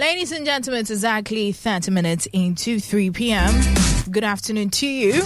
Ladies and gentlemen, it's exactly 30 minutes into 3 p.m. Good afternoon to you.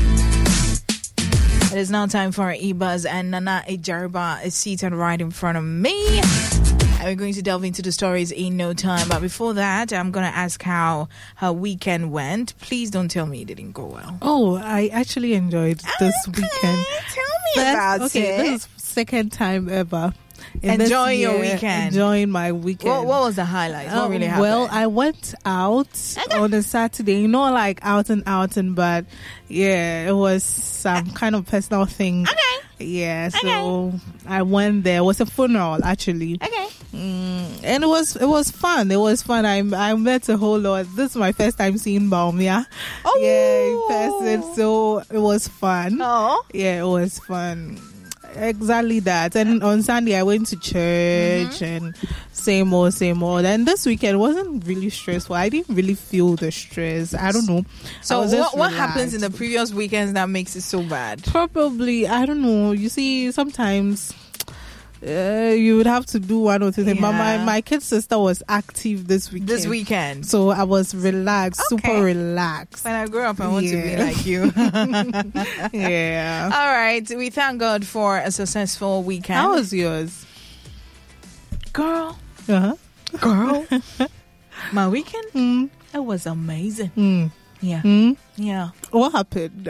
It is now time for our e-buzz, and Nana Ejariba is seated right in front of me. And we're going to delve into the stories in no time. But before that, I'm going to ask how her weekend went. Please don't tell me it didn't go well. Oh, I actually enjoyed this weekend. Tell me about it. This is second time ever. Enjoying your weekend. Enjoying my weekend. What was the highlight? What really happened? Well, I went out on a Saturday, like out, but yeah, it was some kind of personal thing. Okay. Yeah, so I went there. It was a funeral, actually. Okay. And it was fun. It was fun. I met a whole lot. This is my first time seeing Baumia. Oh. Yeah, in person. So it was fun. Oh. Yeah, it was fun. Exactly that. And on Sunday I went to church and same old. And this weekend wasn't really stressful. I didn't really feel the stress. I don't know. So what happens in the previous weekends that makes it so bad? Probably, I don't know. You see, sometimes you would have to do one or two things. But my kid's sister was active this weekend. So I was relaxed, super relaxed. When I grow up, I want to be like you. Yeah. All right. We thank God for a successful weekend. How was yours? Girl. Girl. My weekend? It was amazing. Yeah. Yeah. What happened?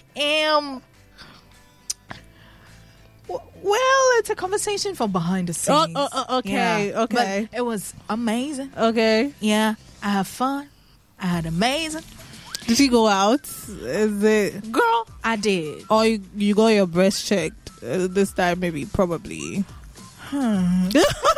Well, it's a conversation for behind the scenes. Okay. Yeah. But it was amazing. Okay. Yeah. I had fun. I had amazing. Did you go out? Is it... Girl, I did. Or you got your breast checked this time, maybe, probably. No,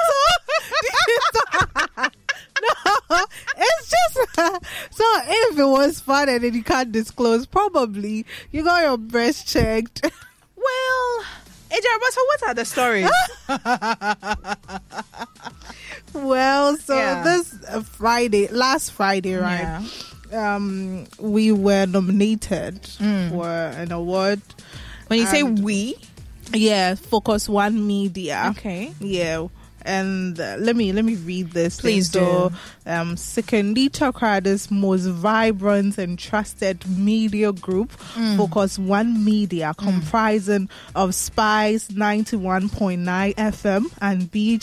it's just so if it was fun and then you can't disclose, probably you got your breast checked. Well, Ejariba, so what are the stories? Well, so this last Friday, right? Yeah. We were nominated for an award. When you say we, Focus One Media. Okay. Yeah. And let me read this. Please do. So, Sekundita Crowder's most vibrant and trusted media group, Focus One Media, comprising of Spice 91.9 FM and Beach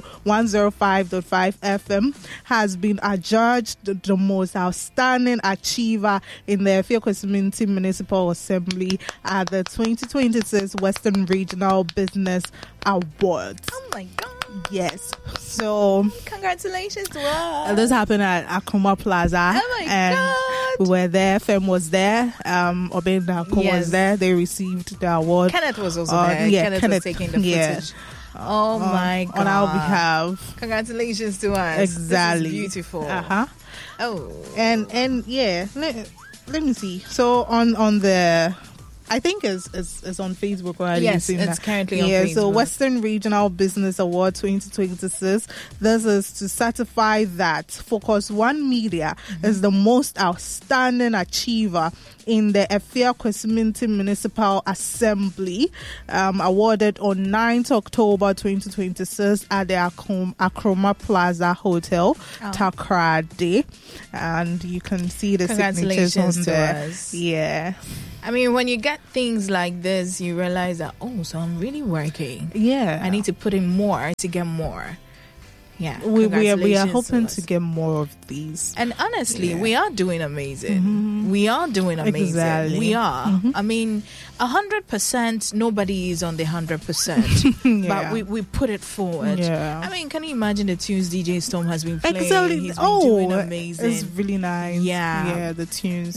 105.5 FM, has been adjudged the most outstanding achiever in the Efia-Kwesi Municipal Assembly at the 2026 Western Regional Business Awards. Oh my God. Yes. So congratulations to us. This happened at Akroma Plaza. Oh my God. We were there. Fem was there. Obendako was there. They received the award. Kenneth was also there. Yeah, Kenneth was taking the footage. Oh my God. On our behalf. Congratulations to us. Exactly. This is beautiful. Oh. And yeah, let me see. So on the, I think it's on Facebook already. Yes, it's currently on Facebook. Yeah, so Western Regional Business Award 2026. This is to certify that Focus One Media is the most outstanding achiever in the Efia-Kwesi Municipal Assembly, awarded on 9th October 2026 at the Akroma Plaza Hotel, Takoradi. And you can see the signatures on there. Yeah. I mean, when you get things like this, you realize that, so I'm really working. Yeah. I need to put in more to get more. Yeah. We are hoping to get more of these. And honestly, we are doing amazing. We are doing amazing. Exactly. We are. I mean, 100%, nobody is on the 100%. But we put it forward. Yeah. I mean, can you imagine the tunes DJ Storm has been playing? Exactly. He's been doing amazing. It's really nice. Yeah. Yeah, the tunes.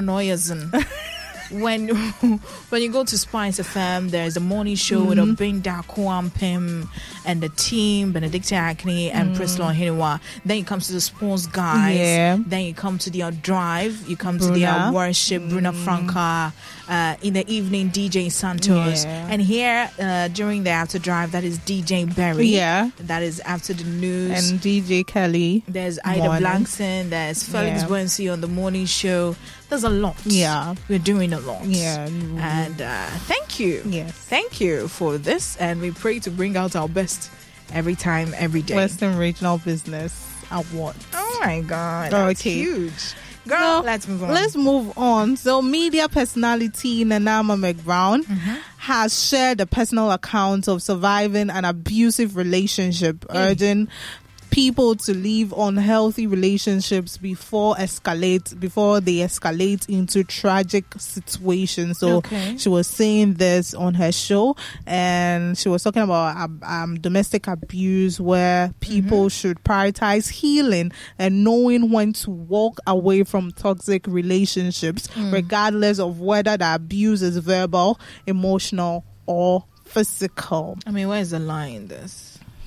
When you go to Spice FM, there's a morning show with Obinda Kwampim and the team, Benedicta Acne and Priscilla Hiniwa. Then you come to the sports guys. Yeah. Then you come to their drive. You come to their worship, Bruna Franca. In the evening, DJ Santos. Yeah. And here, during the after drive, that is DJ Berry. Yeah. That is after the news. And DJ Kelly. There's Ida Blankson. There's Felix Buensi on the morning show. There's a lot. Yeah. We're doing a lot. Yeah. And thank you. Yes. Thank you for this. And we pray to bring out our best every time, every day. Western Regional Business Award. Oh my God. That's huge. Girl, so, let's move on. Let's move on. So, media personality Nanama McBrown has shared a personal account of surviving an abusive relationship, urging people to leave unhealthy relationships before they escalate into tragic situations. So she was saying this on her show, and she was talking about domestic abuse, where people should prioritize healing and knowing when to walk away from toxic relationships, regardless of whether the abuse is verbal, emotional, or physical. I mean, where's the line in this?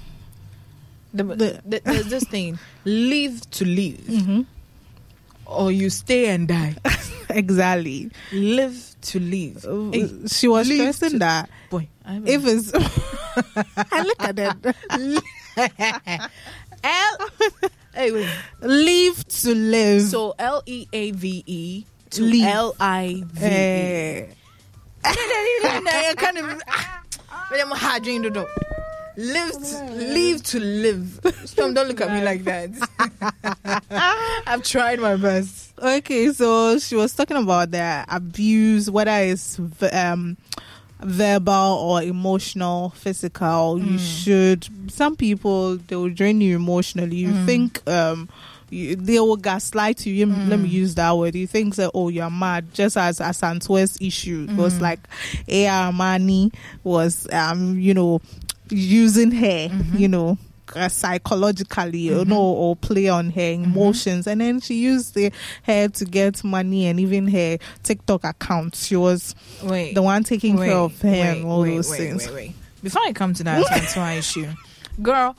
There's this thing, live to live, or you stay and die. Exactly. Live to live. She was stressing that. Boy, if it's I look at that. Live to live. So LEAVE to live. LIVE. I can't even. Live to live. Stop, don't look at me like that. I've tried my best. Okay, so she was talking about the abuse, whether it's verbal or emotional, physical. You should. Some people, they will drain you emotionally. You think they will gaslight you. Let me use that word. You think that, oh, you're mad. Just as Santua's issue was like, A.R. Armani was, using her, psychologically, or play on her emotions, and then she used her to get money, and even her TikTok account. She was the one taking care of her and all those things. Before I come to that Santua issue, girl,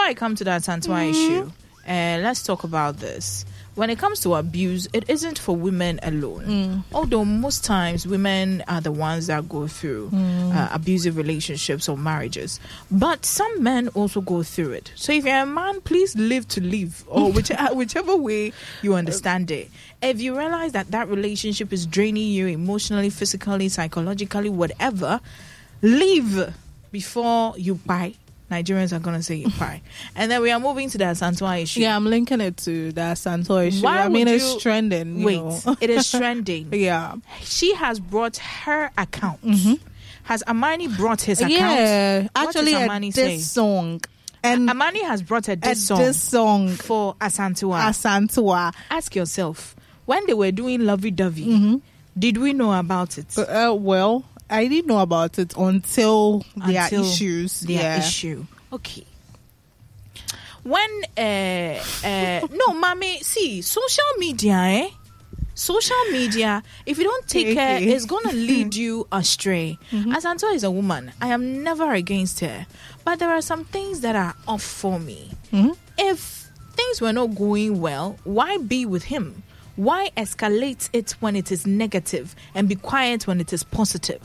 issue, let's talk about this. When it comes to abuse, it isn't for women alone. Although most times women are the ones that go through abusive relationships or marriages. But some men also go through it. So if you're a man, please live to live, or whichever way you understand it. If you realize that relationship is draining you emotionally, physically, psychologically, whatever, leave before you buy. Nigerians are going to say pie. And then we are moving to the Santua issue. Yeah, I'm linking it to the Santua issue. It's trending. It is trending. Yeah. She has brought her account. Has Amani brought his account? Yeah. Actually, this song. And Amani has brought a diss song for Asantua. Ask yourself, when they were doing lovey-dovey, did we know about it? Well, I didn't know about it until their issues. Their issue. Okay. When no, mommy, see, social media, if you don't take care, it's gonna lead you astray. Asantua is a woman. I am never against her, but there are some things that are off for me. If things were not going well, why be with him? Why escalate it when it is negative and be quiet when it is positive?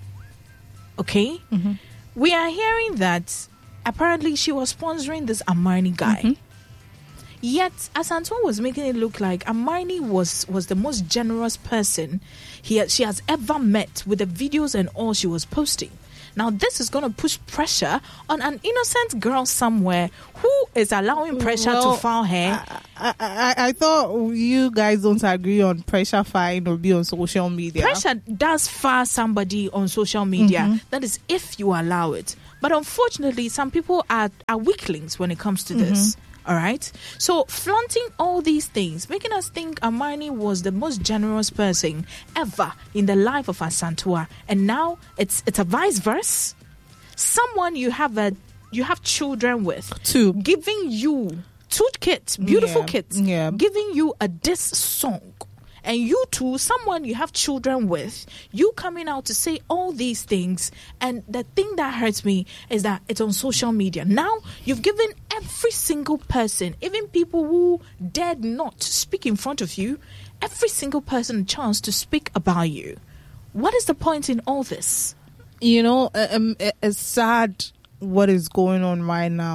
Okay? We are hearing that apparently she was sponsoring this Amani guy. Yet, Asantua was making it look like Amani was the most generous person she has ever met, with the videos and all she was posting. Now, this is going to push pressure on an innocent girl somewhere who is allowing pressure to foul her. I thought you guys don't agree on pressure fine or be on social media. Pressure does foul somebody on social media. That is if you allow it. But unfortunately, some people are weaklings when it comes to this. All right. So flaunting all these things, making us think Amani was the most generous person ever in the life of Asantua, and now it's a vice versa. Someone you have children with, giving you 2 kids, beautiful kids, giving you a diss song. And you too, someone you have children with, you coming out to say all these things. And the thing that hurts me is that it's on social media. Now, you've given every single person, even people who dared not speak in front of you, every single person a chance to speak about you. What is the point in all this? It's sad what is going on right now.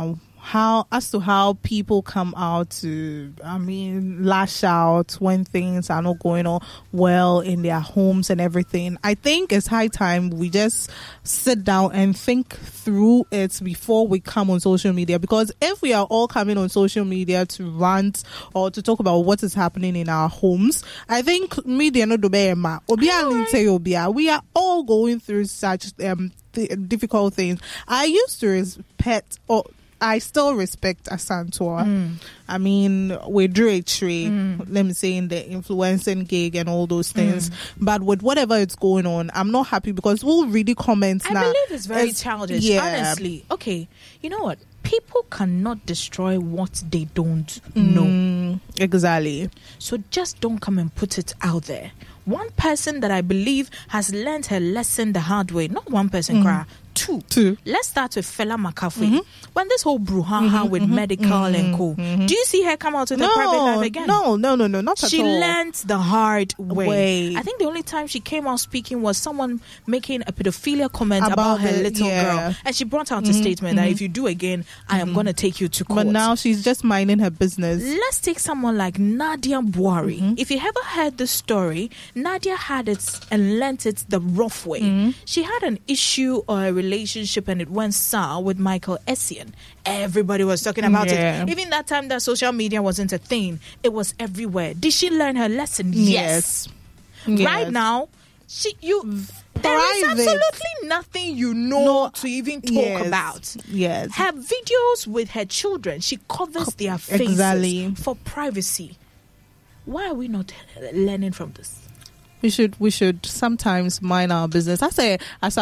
how people come out to, lash out when things are not going on well in their homes and everything. I think it's high time we just sit down and think through it before we come on social media, because if we are all coming on social media to rant or to talk about what is happening in our homes, I think media no do be ma we are all going through such difficult things. I used to respect, or I still respect Asantewaa. I mean, we drew a tree, let me say, in the influencing gig and all those things. But with whatever is going on, I'm not happy, because we'll really comment now. I believe it's very childish, honestly. Okay, you know what? People cannot destroy what they don't know. Exactly. So just don't come and put it out there. One person that I believe has learned her lesson the hard way, not one person, cry. Two. Let's start with Fela Makafui. When this whole brouhaha with medical and co, do you see her come out with a private life again? No, not at all. She learned the hard way. I think the only time she came out speaking was someone making a pedophilia comment about her little girl, and she brought out a statement that if you do again, I am going to take you to court. But now she's just minding her business. Let's take someone like Nadia Buhari. If you ever heard the story, Nadia had it and learnt it the rough way. She had an issue or a relationship and it went sour with Michael Essien. Everybody was talking about it. Even that time that social media wasn't a thing, it was everywhere. Did she learn her lesson? Yes. Right now, there is absolutely nothing to even talk about. Yes. Her videos with her children, she covers their faces for privacy. Why are we not learning from this? We should sometimes mind our business. I say,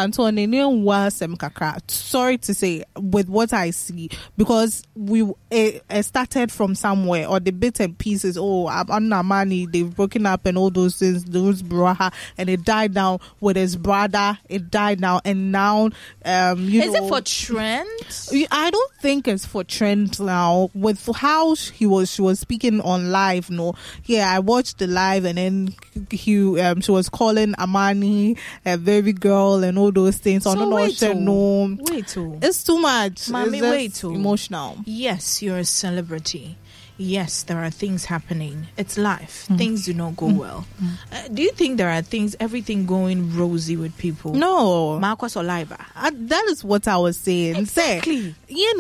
sorry to say, with what I see, because it started from somewhere, or the bits and pieces. Oh, Amani, they've broken up and all those things. Those braha, and it died down with his brother. It died down, and now, is it for trend? I don't think it's for trend now. With how she was speaking on live. I watched the live, and then she was calling Amani a baby girl and all those things. So way too. It's too much. Mommy, way too emotional. Yes, you're a celebrity. Yes, there are things happening. It's life. Things do not go well. Do you think there are everything going rosy with people? No. Marcos Oliva. That is what I was saying. Exactly.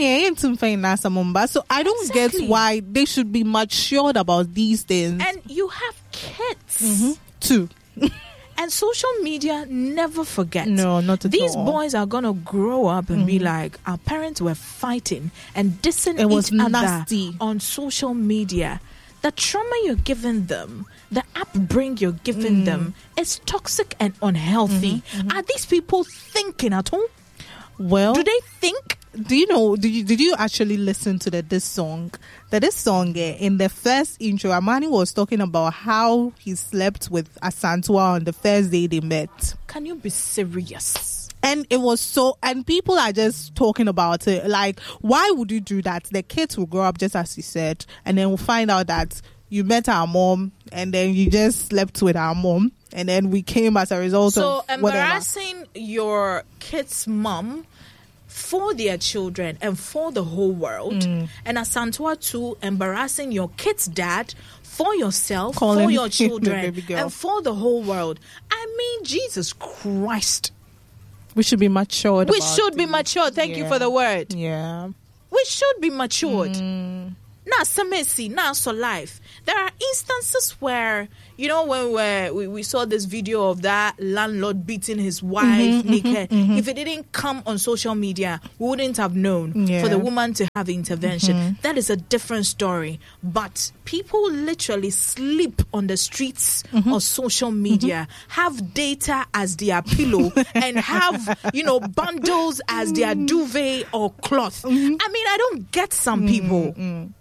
So I don't get why they should be matured about these things. And you have kids. Too. And social media never forgets. No, not at all. These boys are going to grow up and be like, our parents were fighting and dissing each other on social media. The trauma you're giving them, the upbringing you're giving them, is toxic and unhealthy. Are these people thinking at all? Well, do they think? Do you know? Did you actually listen to this song? This song, in the first intro, Amani was talking about how he slept with Asantewaa on the first day they met. Can you be serious? And it was so, and people are just talking about it. Like, why would you do that? The kids will grow up just as you said, and then we'll find out that you met our mom, and then you just slept with our mom, and then we came as a result of whatever. So embarrassing your kid's mom for their children and for the whole world, and Asantewaa too, embarrassing your kid's dad for yourself, for your children, and for the whole world. I mean, Jesus Christ. We should be matured. We should be matured. Thank you for the word. Yeah. We should be matured. Now, Samesi, now so life. There are instances where, when we saw this video of that landlord beating his wife naked. If it didn't come on social media, we wouldn't have known for the woman to have intervention. That is a different story. But people literally sleep on the streets of social media, have data as their pillow, and have, bundles as their duvet or cloth. I mean, I don't get some people.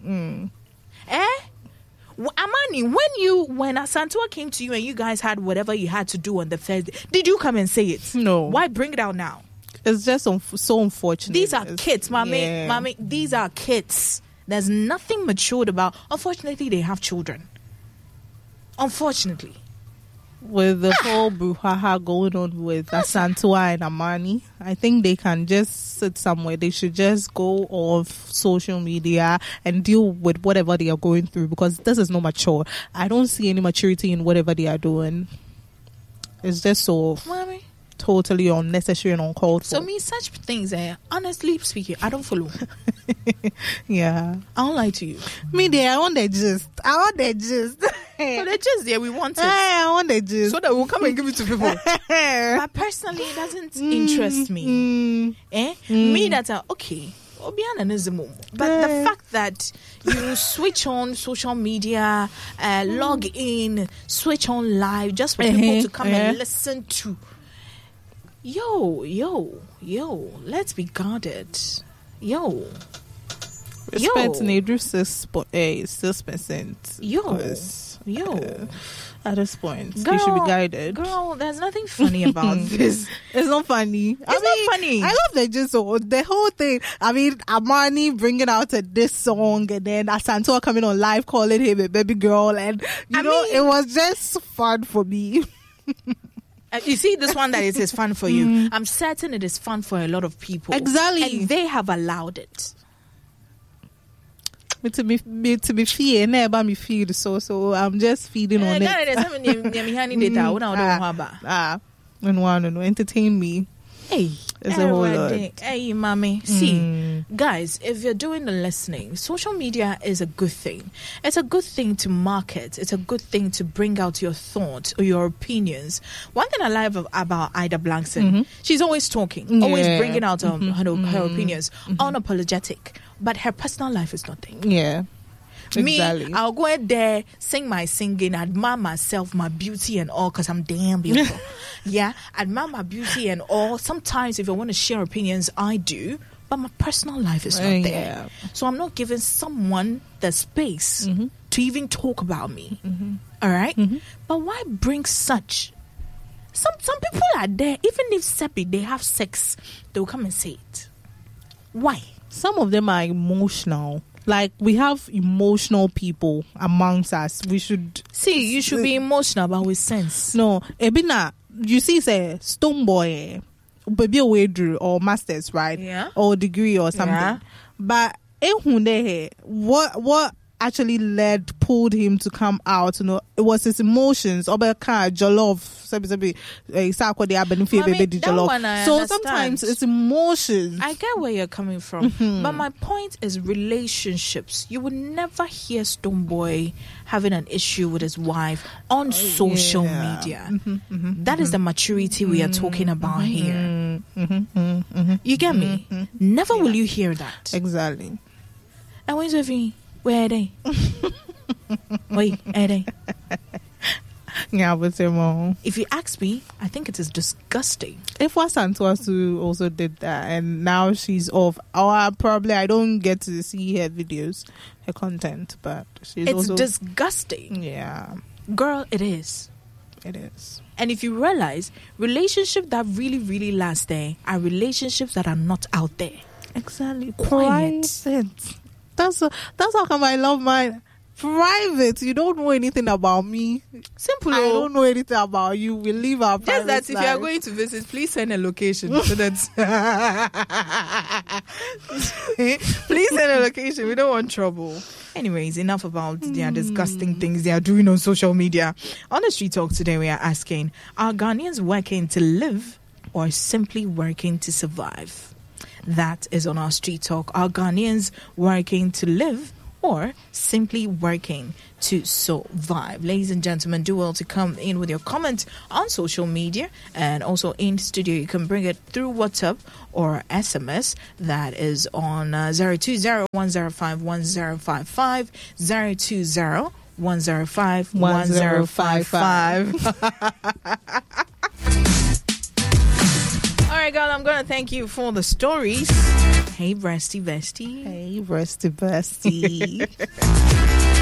Amani, when Asantewaa came to you and you guys had whatever you had to do on the first day, did you come and say it? No. Why bring it out now? It's just so unfortunate. These are kids, mommy. These are kids. There's nothing matured about. Unfortunately, they have children. Unfortunately. with the whole brouhaha going on with Asantewaa and Amani, I think they can just sit somewhere. They should just go off social media and deal with whatever they are going through, because this is not mature. I don't see any maturity in whatever they are doing. It's just so totally unnecessary and uncalled for. So me, such things, honestly speaking, I don't follow. Yeah. I don't lie to you. Me there, I want the gist. So the gist there, we want it. I want the gist. So that we'll come and give it to people. But personally, it doesn't interest me. Me that are okay. But the fact that you switch on social media, log in, switch on live just for people to come and listen to. Yo, let's be guarded. Respect Nedru 6%. At this point, girl, you should be guided. Girl, there's nothing funny about this. It's not funny. It's not funny. I love the whole thing. I mean, Amani bringing out this song, and then Asantewaa coming on live calling him a baby girl, and it was just fun for me. You see, this one that it is fun for you. I'm certain it is fun for a lot of people. Exactly. And they have allowed it. To be fear, never me feel so I'm just feeding on it. Entertain me. Hey, it's a whole lot. Hey, mommy. See, guys, if you're doing the listening, social media is a good thing. It's a good thing to market. It's a good thing to bring out your thoughts or your opinions. One thing I love about Ida Blankson, she's always talking, always bringing out her opinions, unapologetic. But her personal life is nothing. Yeah. Exactly. Me, I'll go out there, sing my singing, admire myself, my beauty and all, because I'm damn beautiful. Yeah, admire my beauty and all. Sometimes if I want to share opinions, I do. But my personal life is not there. Yeah. So I'm not giving someone the space to even talk about me. All right? But why bring such... Some people are there, even if separate, they have sex, they'll come and say it. Why? Some of them are emotional. Like, we have emotional people amongst us. We should... See, you should be emotional, but with sense. No. Ebina, you see, say, Stone Boy, baby away or masters, right? Yeah. Or degree or something. Yeah. But, what actually pulled him to come out, it was his emotions. So sometimes it's emotions. I get where you're coming from. But my point is relationships. You would never hear Stonebwoy having an issue with his wife on social media. That is the maturity we are talking about here. You get me? Never will you hear that. Exactly. And when's everything? Where are they? Wait, are they? Yeah, but if you ask me, I think it is disgusting. If Asantewaa also did that, and now she's off, probably I don't get to see her videos, her content, but it's disgusting. Yeah, girl, it is. It is. And if you realize, relationships that really, really last there are relationships that are not out there. Exactly. Quiet. That's how come I love my private. You don't know anything about me. Simple. I don't know anything about you. We live our private life. Just that if you are going to visit, please send a location so that please send a location. We don't want trouble. Anyways, enough about their disgusting things they are doing on social media. On the Street Talk today, we are asking: are Ghanaians working to live or simply working to survive? That is on our Street Talk. Are Ghanaians working to live or simply working to survive? Ladies and gentlemen, do well to come in with your comment on social media, and also in studio. You can bring it through WhatsApp or SMS. That is on 020-105-1055, 020-105-1055. All right, girl, I'm going to thank you for the stories. Hey, Breasty Bestie. Hey, Breasty Bestie.